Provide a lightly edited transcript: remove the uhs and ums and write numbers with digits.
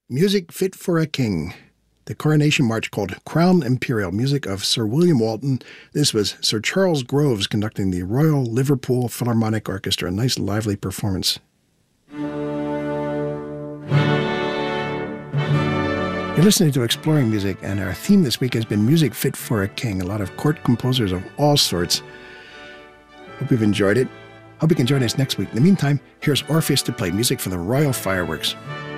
Music Fit for a King. The Coronation March called Crown Imperial, music of Sir William Walton. This was Sir Charles Groves conducting the Royal Liverpool Philharmonic Orchestra. A nice lively performance. You're listening to Exploring Music, and our theme this week has been Music Fit for a King. A lot of court composers of all sorts. Hope you've enjoyed it. Hope you can join us next week. In the meantime, here's Orpheus to play music for the Royal Fireworks.